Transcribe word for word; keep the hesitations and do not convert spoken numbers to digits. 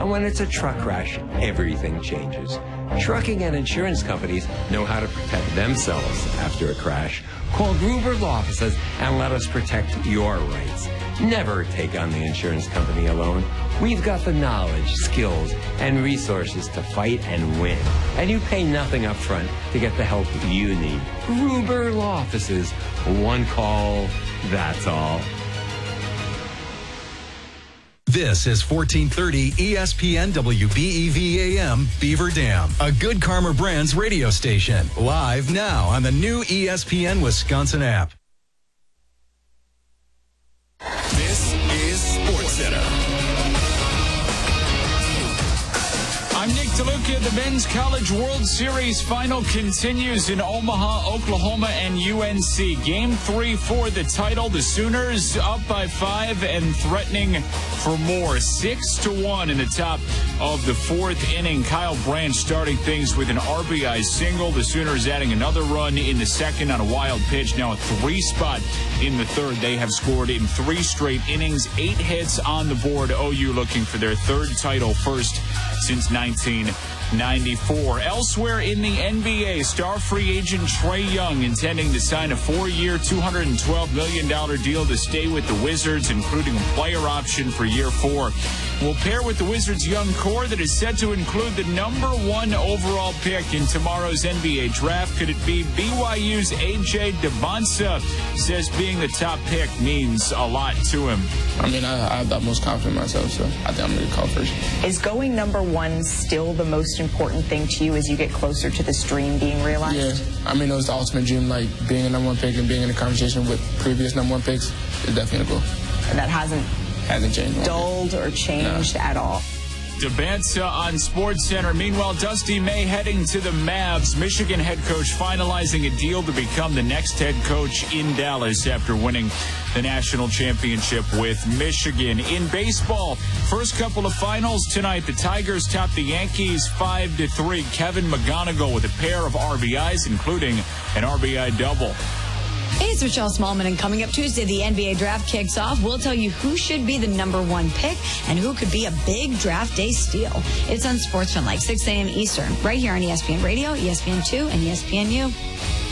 And when it's a truck crash, everything changes. Trucking and insurance companies know how to protect themselves after a crash. Call Gruber Law Offices and let us protect your rights. Never take on the insurance company alone. We've got the knowledge, skills, and resources to fight and win. And you pay nothing up front to get the help you need. Gruber Law Offices. One call, that's all. This is fourteen thirty E S P N W B E V A M Beaver Dam, a Good Karma Brands radio station. Live now on the new E S P N Wisconsin app. This is SportsCenter. I'm Nick DeLuca. The Men's College World Series final continues in Omaha, Oklahoma, and U N C. Game three for the title. The Sooners up by five and threatening for more. Six to one in the top of the fourth inning. Kyle Branch starting things with an R B I single. The Sooners adding another run in the second on a wild pitch. Now a three spot in the third. They have scored in three straight innings. Eight hits on the board. O U looking for their third title, first since nineteen ninety-four. Elsewhere in the N B A, star free agent Trae Young intending to sign a four-year, two hundred twelve million dollars deal to stay with the Wizards, including a player option for year four. Will pair with the Wizards' young core that is set to include the number one overall pick in tomorrow's N B A draft. Could it be B Y U's A J Debonsa? Says being the top pick means a lot to him. I mean, I, I have the most confidence in myself, so I think I'm going to call first. Is going number one still the most important thing to you as you get closer to this dream being realized? Yeah, I mean, it was the ultimate dream, like being a number one pick and being in a conversation with previous number one picks is definitely a goal. And that hasn't, hasn't changed. dulled or changed no. at all. Debonsa on SportsCenter. Meanwhile, Dusty May heading to the Mavs. Michigan head coach finalizing a deal to become the next head coach in Dallas after winning the national championship with Michigan. In baseball, first couple of finals tonight. The Tigers top the Yankees five to three. Kevin McGonigal with a pair of R B Is, including an R B I double. Hey, it's Michelle Smallman, and coming up Tuesday, the N B A draft kicks off. We'll tell you who should be the number one pick and who could be a big draft day steal. It's on SportsFun, like six a.m. Eastern, right here on E S P N Radio, E S P N two, and E S P N U.